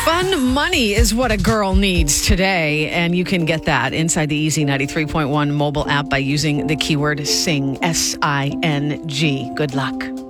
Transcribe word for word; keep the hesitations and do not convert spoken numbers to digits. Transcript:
Fun money is what a girl needs today, and you can get that inside the Easy ninety-three point one mobile app by using the keyword SING, S I N G. Good luck.